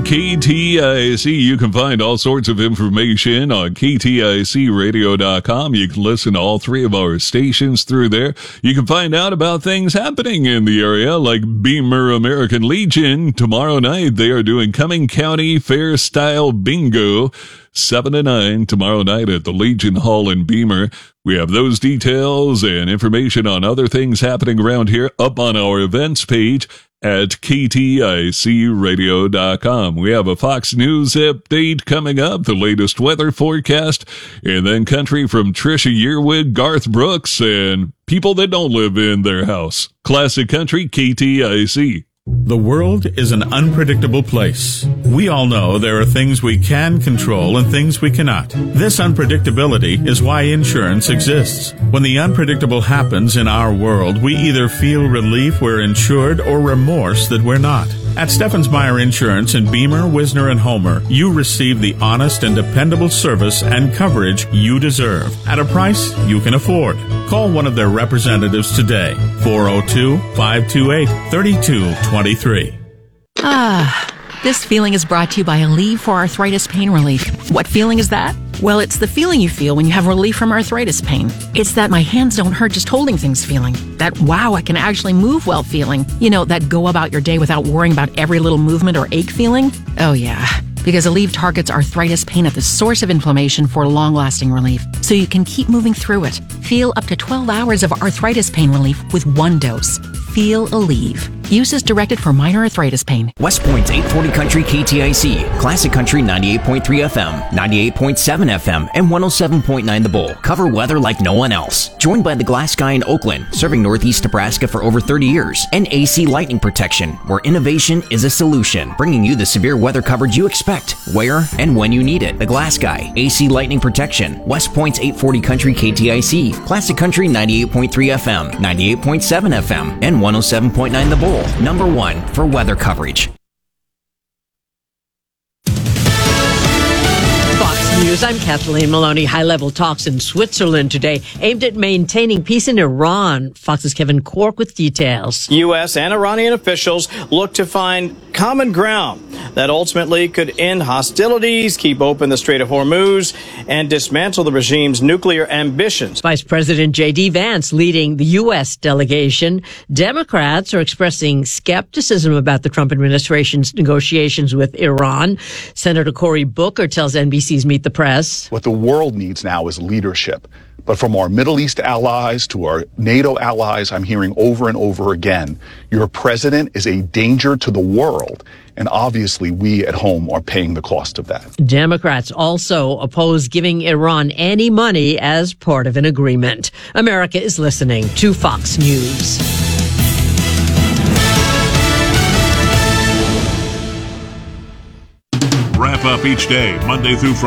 KTIC. You can find all sorts of information on KTICradio.com. You can listen to all three of our stations through there. You can find out about things happening in the area, like Beamer American Legion. Tomorrow night, they are doing Cumming County Fair Style Bingo, 7 to 9 tomorrow night at the Legion Hall in Beamer. We have those details and information on other things happening around here up on our events page at KTICradio.com. We have a Fox News update coming up, the latest weather forecast, and then country from Trisha Yearwood, Garth Brooks, and people that don't live in their house. Classic Country, KTIC. The world is an unpredictable place. We all know there are things we can control and things we cannot. This unpredictability is why insurance exists. When the unpredictable happens in our world, we either feel relief we're insured or remorse that we're not. At Steffens Meyer Insurance in Beamer, Wisner, and Homer, you receive the honest and dependable service and coverage you deserve at a price you can afford. Call one of their representatives today, 402-528-3223. This feeling is brought to you by Aleve for Arthritis Pain Relief. What feeling is that? Well, it's the feeling you feel when you have relief from arthritis pain. It's that my hands don't hurt just holding things feeling. That wow, I can actually move well feeling. You know, that go about your day without worrying about every little movement or ache feeling. Oh yeah, because Aleve targets arthritis pain at the source of inflammation for long-lasting relief, so you can keep moving through it. Feel up to 12 hours of arthritis pain relief with one dose. Feel Aleve. Use is directed for minor arthritis pain. West Point's 840 Country KTIC, Classic Country 98.3 FM, 98.7 FM, and 107.9 The Bull. Cover weather like no one else. Joined by the Glass Guy in Oakland, serving Northeast Nebraska for over 30 years, and AC Lightning Protection, where innovation is a solution, bringing you the severe weather coverage you expect, where and when you need it. The Glass Guy, AC Lightning Protection, West Point's 840 Country KTIC, Classic Country 98.3 FM, 98.7 FM, and 107.9 The Bull. Number one for weather coverage. Fox News, I'm Kathleen Maloney. High-level talks in Switzerland today aimed at maintaining peace in Iran. Fox's Kevin Cork with details. U.S. and Iranian officials look to find common ground that ultimately could end hostilities, keep open the Strait of Hormuz, and dismantle the regime's nuclear ambitions. Vice President J.D. Vance leading the U.S. delegation. Democrats are expressing skepticism about the Trump administration's negotiations with Iran. Senator Cory Booker tells NBC's Meet the Press. What the world needs now is leadership. But from our Middle East allies to our NATO allies, I'm hearing over and over again, your president is a danger to the world. And obviously, we at home are paying the cost of that. Democrats also oppose giving Iran any money as part of an agreement. America is listening to Fox News. Wrap up each day, Monday through Friday.